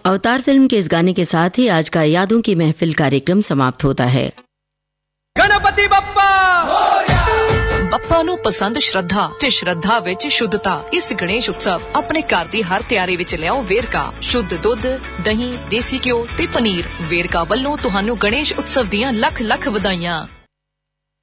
Avatar film के इस गाने के साथ ही आज का यादों की महफिल कार्यक्रम समाप्त होता है। गणपति बप्पा ਬੱਪਾ ਨੂੰ ਪਸੰਦ ਸ਼ਰਧਾ ਤੇ ਸ਼ਰਧਾ ਵਿੱਚ ਸ਼ੁੱਧਤਾ। ਇਸ ਗਣੇਸ਼ ਉਤਸਵ ਆਪਣੇ ਘਰ ਦੀ ਹਰ ਤਿਆਰੀ ਵਿੱਚ ਲਿਆਓ ਵੇਰਕਾ। ਸ਼ੁੱਧ ਦੁੱਧ, ਦਹੀਂ, ਦੇਸੀ ਘਿਓ ਤੇ ਪਨੀਰ। ਵੇਰਕਾ ਵੱਲੋਂ ਤੁਹਾਨੂੰ ਗਣੇਸ਼ ਉਤਸਵ ਦੀਆਂ ਲੱਖ ਲੱਖ ਵਧਾਈਆਂ।